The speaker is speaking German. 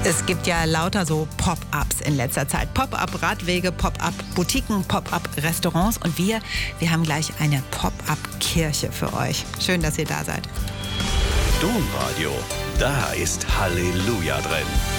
Es gibt ja lauter so Pop-ups in letzter Zeit. Pop-up-Radwege, Pop-up-Boutiquen, Pop-up-Restaurants. Und wir haben gleich eine Pop-up-Kirche für euch. Schön, dass ihr da seid. Domradio, da ist Halleluja drin.